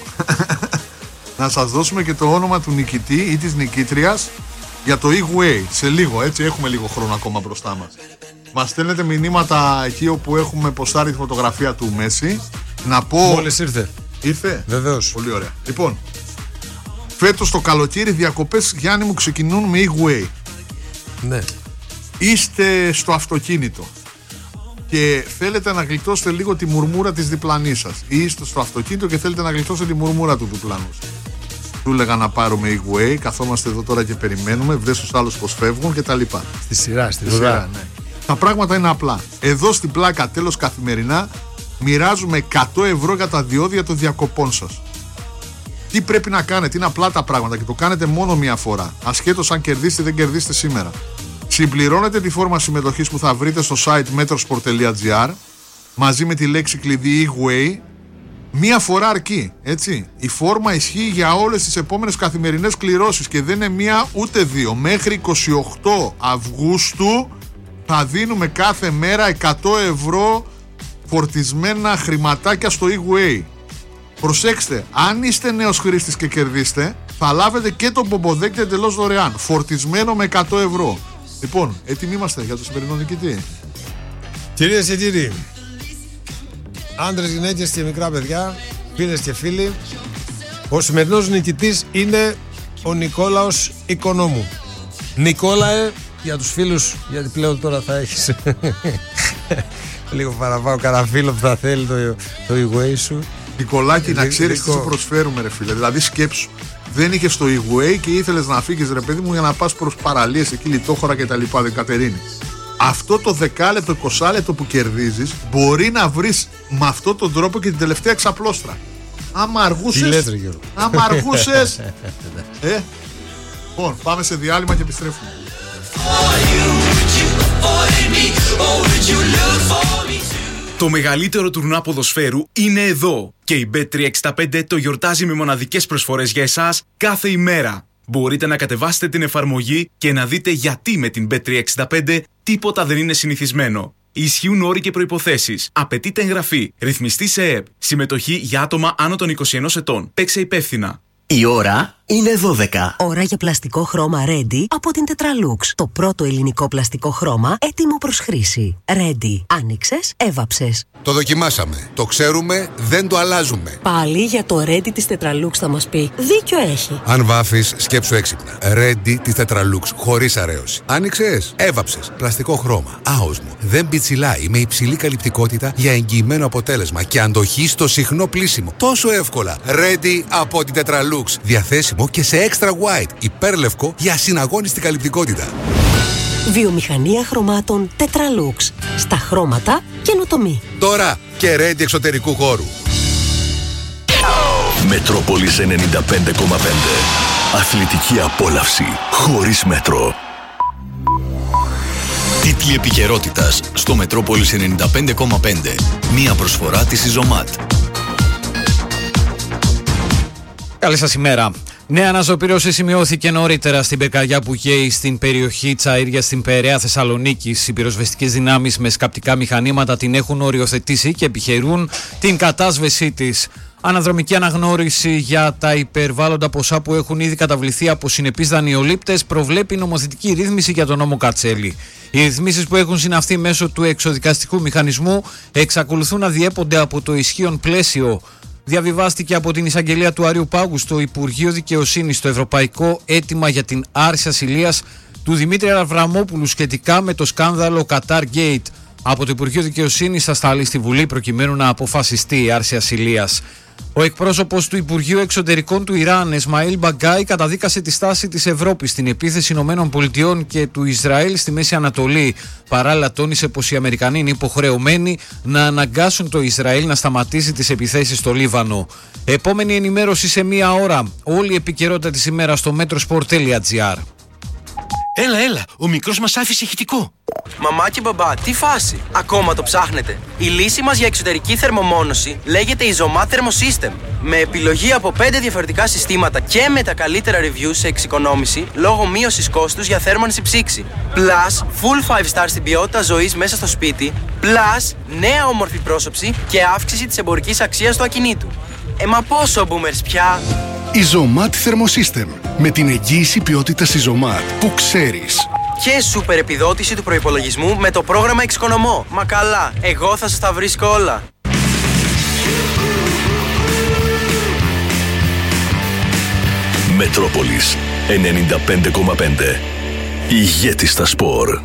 να σας δώσουμε και το όνομα του νικητή ή της νικήτριας για το E-Way. Σε λίγο, έτσι, έχουμε λίγο χρόνο ακόμα μπροστά μας. Μας στέλνετε μηνύματα εκεί όπου έχουμε ποστάρει τη φωτογραφία του Μέση. Να πω... Μόλις ήρθε. Ήρθε. Βεβαίως. Πολύ ωραία. Λοιπόν, φέτος το καλοκαίρι διακοπές, Γιάννη μου, ξεκινούν με E-Way. Ναι. Είστε στο αυτοκίνητο και θέλετε να γλιτώσετε λίγο τη μουρμούρα της διπλανής σας, ή είστε στο αυτοκίνητο και θέλετε να γλιτώσετε τη μουρμούρα του διπλανού σας. Του έλεγα να πάρουμε E-Way, καθόμαστε εδώ τώρα και περιμένουμε, βρες τους άλλους πως φεύγουν και τα λοιπά. Στη σειρά, στη σειρά, ναι. Τα πράγματα είναι απλά. Εδώ στην πλάκα τέλος καθημερινά μοιράζουμε εκατό ευρώ για τα διόδια των διακοπών σας. Τι πρέπει να κάνετε, είναι απλά τα πράγματα και το κάνετε μόνο μία φορά. Ασχέτως αν κερδίσετε ή δεν κερδίσετε σήμερα. Συμπληρώνετε τη φόρμα συμμετοχής που θα βρείτε στο site metrosport τελεία gr μαζί με τη λέξη κλειδί E-Way. Μία φορά αρκεί, έτσι. Η φόρμα ισχύει για όλες τις επόμενες καθημερινές κληρώσεις και δεν είναι μία ούτε δύο. Μέχρι εικοστή ογδόη Αυγούστου θα δίνουμε κάθε μέρα εκατό ευρώ φορτισμένα χρηματάκια στο E-Way. Προσέξτε, αν είστε νέος χρήστης και κερδίστε, θα λάβετε και τον μπομποδέκτη εντελώς δωρεάν, φορτισμένο με εκατό ευρώ. Λοιπόν, έτοιμοι είμαστε για το σημερινό νικητή. Κυρίες και κύριοι, άντρες, γυναίκες και μικρά παιδιά, φίλες και φίλοι, ο σημερινός νικητής είναι ο Νικόλαος Οικονόμου. Νικόλαε, για τους φίλους, γιατί πλέον τώρα θα έχεις λίγο παραπάνω κανένα φίλο που θα θέλει το, το E-Way σου. Νικολάκη, να ξέρεις τι σου προσφέρουμε, ρε φίλε. Δηλαδή σκέψου, δεν είχες το E-Way και ήθελες να φύγεις, ρε παιδί μου, για να πας προς παραλίες εκεί, Λιτόχωρα και τα λοιπά, Δεκατερίνη. Αυτό το δεκάλεπτο, εικοσάλεπτο που κερδίζεις μπορεί να βρεις με αυτόν τον τρόπο και την τελευταία εξαπλώστρα. Άμα αργούσες, άμα αργούσες ε, λοιπόν, πάμε σε διάλειμμα και επιστρέφουμε. Το μεγαλύτερο τουρνουά ποδοσφαίρου είναι εδώ και η μπετ τριακόσια εξήντα πέντε το γιορτάζει με μοναδικές προσφορές για εσάς κάθε ημέρα. Μπορείτε να κατεβάσετε την εφαρμογή και να δείτε γιατί με την μπετ τριακόσια εξήντα πέντε τίποτα δεν είναι συνηθισμένο. Ισχύουν όροι και προϋποθέσεις. Απαιτείται εγγραφή. Ρυθμιστή σε ΕΕΠ. Συμμετοχή για άτομα άνω των είκοσι ενός ετών. Παίξε υπεύθυνα. Η ώρα είναι δώδεκα. Ώρα για πλαστικό χρώμα Ready από την Tetralux. Το πρώτο ελληνικό πλαστικό χρώμα έτοιμο προς χρήση. Ready. Άνοιξες, έβαψες. Το δοκιμάσαμε. Το ξέρουμε, δεν το αλλάζουμε. Πάλι για το Ready της Tetralux θα μας πει. Δίκιο έχει. Αν βάφεις, σκέψου έξυπνα. Ready της Tetralux, χωρίς αρέωση. Άνοιξες, έβαψες. Πλαστικό χρώμα. Άοσμο. Δεν πιτσιλάει, με υψηλή καλυπτικότητα για εγγυημένο αποτέλεσμα και αντοχή στο συχνό πλύσιμο. Τόσο εύκολα. Ready από την Tetralux. Διαθέσιμο και σε extra white, υπέρλευκο για συναγώνιστη καλυπτικότητα. Βιομηχανία χρωμάτων Tetralux. Στα χρώματα καινοτομή. Τώρα και Ready εξωτερικού χώρου. Μετρόπολης ενενήντα πέντε κόμμα πέντε. Αθλητική απόλαυση χωρίς μέτρο. Τίτλοι επικαιρότητας στο Μετρόπολης ενενήντα πέντε κόμμα πέντε. Μία προσφορά της Ιζωμάτ. Καλή σας ημέρα. Νέα αναζωπήρωση σημειώθηκε νωρίτερα στην πυρκαγιά που καίει στην περιοχή Τσαΐρια στην Περαία Θεσσαλονίκης. Οι πυροσβεστικές δυνάμεις με σκαπτικά μηχανήματα την έχουν οριοθετήσει και επιχειρούν την κατάσβεσή της. Αναδρομική αναγνώριση για τα υπερβάλλοντα ποσά που έχουν ήδη καταβληθεί από συνεπείς δανειολήπτες προβλέπει νομοθετική ρύθμιση για τον νόμο Κατσέλη. Οι ρυθμίσεις που έχουν συναυθεί μέσω του εξοδικαστικού μηχανισμού εξακολουθούν να διέπονται από το ισχύον πλαίσιο. Διαβιβάστηκε από την εισαγγελία του Αριού Πάγου στο Υπουργείο Δικαιοσύνης το ευρωπαϊκό αίτημα για την άρση ασυλίας του Δημήτρη Αβραμόπουλου σχετικά με το σκάνδαλο Qatar Gate. Από το Υπουργείο Δικαιοσύνης θα σταλεί στη Βουλή προκειμένου να αποφασιστεί η άρση ασυλίας. Ο εκπρόσωπος του Υπουργείου Εξωτερικών του Ιράν, Εσμαήλ Μπαγκάι, καταδίκασε τη στάση της Ευρώπης στην επίθεση Ηνωμένων Πολιτειών και του Ισραήλ στη Μέση Ανατολή. Παράλληλα, τόνισε πως οι Αμερικανοί είναι υποχρεωμένοι να αναγκάσουν το Ισραήλ να σταματήσει τις επιθέσεις στο Λίβανο. Επόμενη ενημέρωση σε μία ώρα. Όλη η επικαιρότητα της ημέρας στο metrosport τελεία gr. Έλα, έλα, ο μικρός μας άφησε ηχητικό. Μαμά και μπαμπά, τι φάση, ακόμα το ψάχνετε? Η λύση μας για εξωτερική θερμομόνωση λέγεται Isomat Thermosystem. Με επιλογή από πέντε διαφορετικά συστήματα και με τα καλύτερα reviews σε εξοικονόμηση λόγω μείωσης κόστους για θέρμανση ψήξη. Plus, full five star στην ποιότητα ζωής μέσα στο σπίτι. Plus, νέα όμορφη πρόσωψη και αύξηση της εμπορικής αξίας του ακινήτου. Ε, μα πόσο boomers πια! Isomat Thermosystem. Με την εγγύηση ποιότητας Isomat που ξέρεις. Και σούπερ επιδότηση του προϋπολογισμού με το πρόγραμμα Εξοικονομώ. Μα καλά, εγώ θα σας τα βρίσκω όλα. Μετρόπολης ενενήντα πέντε κόμμα πέντε. Ηγέτης στα σπορ.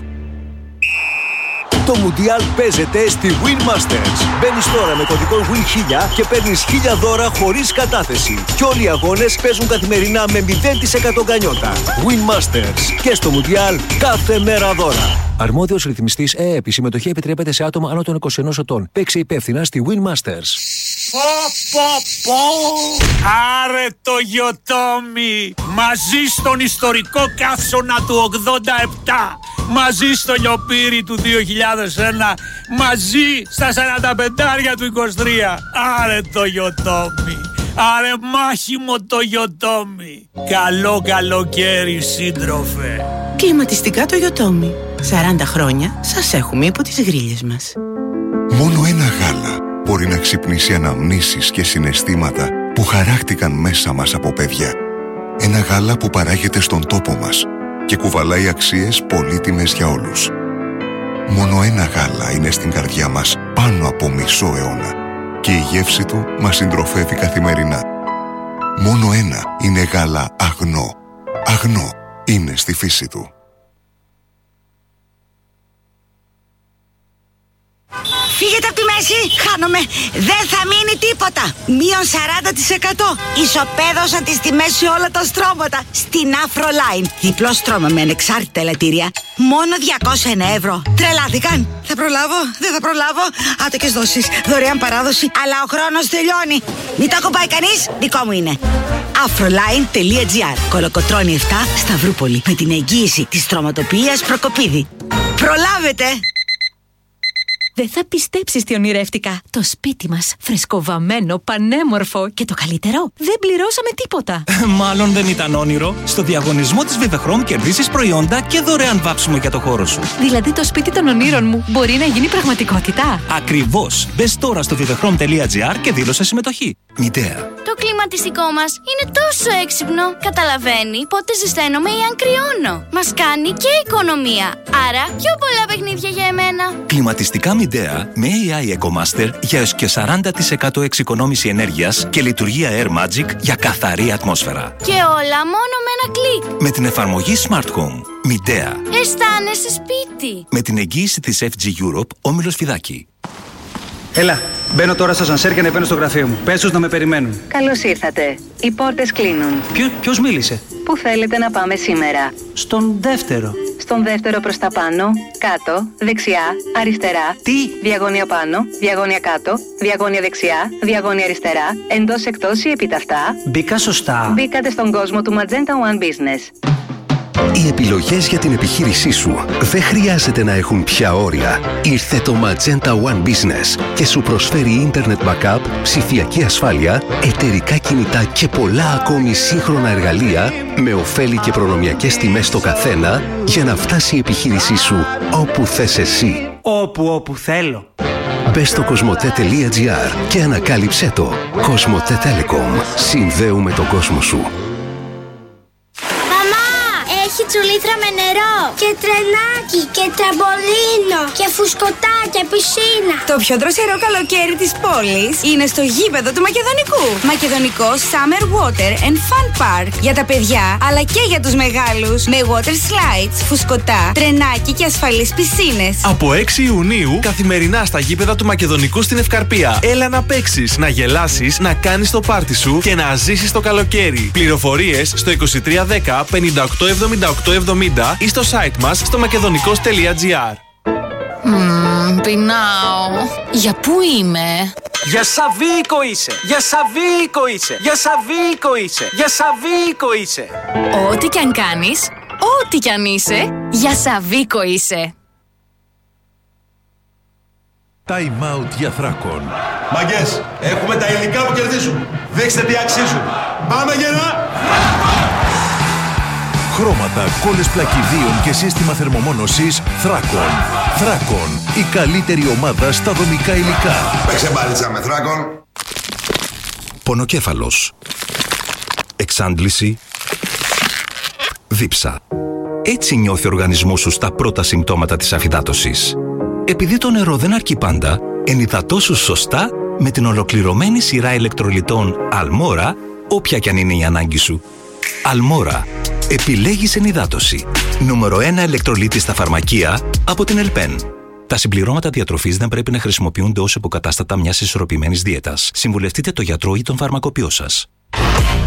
Το Μουντιάλ παίζεται στη Win Masters. Μπαίνεις τώρα με κωδικό Win χίλια και παίρνεις χίλια δώρα χωρίς κατάθεση. Και όλοι οι αγώνες παίζουν καθημερινά με μηδέν τοις εκατό γκανιότα. Win Masters. Και στο Μουντιάλ κάθε μέρα δώρα. Αρμόδιος ρυθμιστής ΕΕΠ. Η συμμετοχή επιτρέπεται σε άτομα άνω των είκοσι ενός ετών. Παίξε υπεύθυνα στη Win Masters. Πω πω πω! Άρε το Γιοτόμι! Μαζί στον ιστορικό καύσωνα του ογδόντα επτά! Μαζί στο λιοπύρι του δύο χιλιάδες ένα! Μαζί στα σαράντα πεντάρια του είκοσι τρία! Άρε το Γιοτόμι! Άρε μάχημο το Γιοτόμι! Καλό καλοκαίρι, σύντροφε! Κλιματιστικά το Γιοτόμι. σαράντα χρόνια σας έχουμε υπό τις γρίλες μας. Μόνο ένα γάλα μπορεί να ξυπνήσει αναμνήσεις και συναισθήματα που χαράχτηκαν μέσα μας από παιδιά. Ένα γάλα που παράγεται στον τόπο μας και κουβαλάει αξίες πολύτιμες για όλους. Μόνο ένα γάλα είναι στην καρδιά μας πάνω από μισό αιώνα και η γεύση του μας συντροφεύει καθημερινά. Μόνο ένα είναι γάλα αγνό. Αγνό είναι στη φύση του. Φύγετε από τη μέση, χάνομαι. Δεν θα μείνει τίποτα. Μείον σαράντα τοις εκατό. Ισοπαίδωσαν τις τιμές σε όλα τα στρώματα. Στην Afroline. Διπλό στρώμα με ανεξάρτητα ελαττήρια. Μόνο διακόσια ένα ευρώ. Τρελάθηκαν. Θα προλάβω, δεν θα προλάβω. Άτοκες δόσεις, δωρεάν παράδοση. Αλλά ο χρόνος τελειώνει. Μην το ακουμπάει κανείς, δικό μου είναι. Afroline.gr. Κολοκοτρώνη επτά, Σταυρούπολη. Με την εγγύηση της στρωματοποιίας Προκοπίδη. Προλάβετε! Δεν θα πιστέψεις τι ονειρεύτηκα. Το σπίτι μας, φρεσκοβαμμένο, πανέμορφο και το καλύτερο, δεν πληρώσαμε τίποτα. Μάλλον δεν ήταν όνειρο. Στο διαγωνισμό της Vivechrome κερδίσεις προϊόντα και δωρεάν βάψιμο για το χώρο σου. Δηλαδή το σπίτι των ονείρων μου μπορεί να γίνει πραγματικότητα. Ακριβώς. Μπες τώρα στο vivechrome.gr και δήλωσε συμμετοχή. Μητέα. Το κλιματιστικό μας είναι τόσο έξυπνο. Καταλαβαίνει πότε ζεσταίνομαι ή αν κρυώνω. Μας κάνει και οικονομία. Άρα πιο πολλά παιχνίδια για εμένα. Κλιματιστικά Midea με έι άι EcoMaster για έως και σαράντα τοις εκατό εξοικονόμηση ενέργειας και λειτουργία Air Magic για καθαρή ατμόσφαιρα. Και όλα μόνο με ένα κλικ. Με την εφαρμογή Smart Home. Midea. Αισθάνεσαι σπίτι. Με την εγγύηση της εφ τζι Europe, Όμιλος Φιδάκη. Έλα, μπαίνω τώρα στο σανσέρ και ανεβαίνω στο γραφείο μου. Πες τους να με περιμένουν. Καλώς ήρθατε. Οι πόρτες κλείνουν. Ποιο, ποιος μίλησε? Πού θέλετε να πάμε σήμερα? Στον δεύτερο. Στον δεύτερο προς τα πάνω, κάτω, δεξιά, αριστερά. Τι? Διαγώνια πάνω, διαγώνια κάτω, διαγώνια δεξιά, διαγώνια αριστερά, εντός εκτός ή επιταυτά. Μπήκα σωστά. Μπήκατε στον κόσμο του Magenta One Business. Οι επιλογές για την επιχείρησή σου δεν χρειάζεται να έχουν πια όρια. Ήρθε το Magenta One Business και σου προσφέρει Internet Backup, ψηφιακή ασφάλεια, εταιρικά κινητά και πολλά ακόμη σύγχρονα εργαλεία με ωφέλη και προνομιακές τιμές στο καθένα για να φτάσει η επιχείρησή σου όπου θες εσύ. Όπου όπου θέλω. Μπες στο κοσμοτέ.gr και ανακάλυψέ το. Κοσμοτέ Telecom. Συνδέουμε τον κόσμο σου. Έχει τσουλήθρα με νερό και τρενάκι και τραμπολίνο και φουσκωτά και πισίνα. Το πιο δροσερό καλοκαίρι της πόλης είναι στο γήπεδο του Μακεδονικού. Μακεδονικό Summer Water and Fun Park. Για τα παιδιά αλλά και για τους μεγάλους. Με water slides, φουσκωτά, τρενάκι και ασφαλείς πισίνες. Από έξι Ιουνίου καθημερινά στα γήπεδα του Μακεδονικού στην Ευκαρπία. Έλα να παίξεις, να γελάσεις, να κάνεις το πάρτι σου και να ζήσεις το καλοκαίρι. Πληροφορίες στο είκοσι τρία δέκα πενήντα οκτώ εβδομήντα οκτώ εβδομήντα ή στο site μας στο μακεδονικός.gr. Μμμ, πεινάω. Για πού είμαι? Για Σαββίκο είσαι! Για Σαββίκο είσαι! Για Σαββίκο είσαι! Για Σαββίκο είσαι! Ό,τι κι αν κάνεις, Ό,τι κι αν είσαι, για Σαβίκο είσαι. Time out για Θράκον. Μαγκές, έχουμε τα υλικά που κερδίζουν. Δείξτε τι αξίζουν. Πάμε γερά! Χρώματα, κόλλες πλακιδίων και σύστημα θερμομόνωσης Θράκον. Θράκον, η καλύτερη ομάδα στα δομικά υλικά. Παίξε μπάλιτσα με Θράκον. Πονοκέφαλος. Εξάντληση. Δίψα. Έτσι νιώθει ο οργανισμός σου στα πρώτα συμπτώματα της αφυδάτωσης. Επειδή το νερό δεν αρκεί πάντα, ενυδατώσου σωστά με την ολοκληρωμένη σειρά ηλεκτρολιτών Αλμόρα, όποια κι αν είναι η ανάγκη σου. Αλμόρα. Επιλέγεις ενυδάτωση. Νούμερο ένα ηλεκτρολίτη στα φαρμακεία από την Ελπέν. Τα συμπληρώματα διατροφής δεν πρέπει να χρησιμοποιούνται ως υποκατάστατα μιας ισορροπημένης δίαιτας. Συμβουλευτείτε το γιατρό ή τον φαρμακοποιό σας.